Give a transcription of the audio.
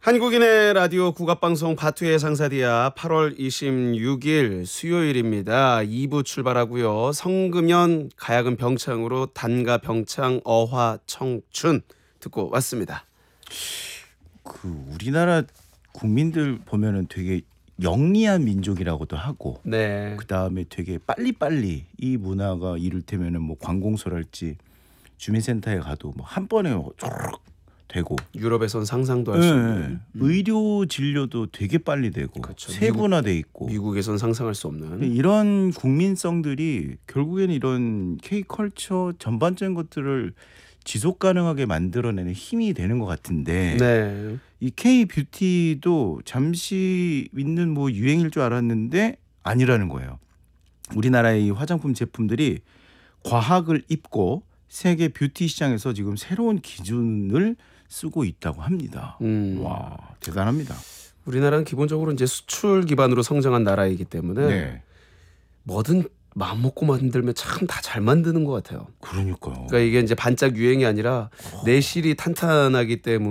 한국인의 라디오 국악방송 바투의 상사디아 8월 26일 수요일입니다. 2부 출발하고요. 성금연 가야금 병창으로 단가 병창 어화 청춘 듣고 왔습니다. 우리나라 국민들 보면은 되게 영리한 민족이라고도 하고, 네. 그 다음에 되게 빨리빨리 이 문화가 이를테면은 뭐 관공서랄지 주민센터에 가도 뭐 한 번에 쪼르륵 되고, 유럽에선 상상도 할 수 없는 의료 진료도 되게 빨리 되고, 그렇죠. 세분화돼 있고, 미국에선 상상할 수 없는 이런 국민성들이 결국에는 이런 K컬처 전반적인 것들을 지속 가능하게 만들어내는 힘이 되는 것 같은데, 네. 이 K뷰티도 잠시 있는 뭐 유행일 줄 알았는데 아니라는 거예요. 우리나라의 이 화장품 제품들이 과학을 입고 세계 뷰티 시장에서 지금 새로운 기준을 쓰고 있다고 합니다. 와, 대단합니다. 우리나라는 기본적으로 이제 수출 기반으로 성장한 나라이기 때문에 네. 뭐든 마음 먹고 만들면 참 다 잘 만드는 것 같아요. 그러니까요. 그러니까 이게 이제 반짝 유행이 아니라 내실이 탄탄하기 때문에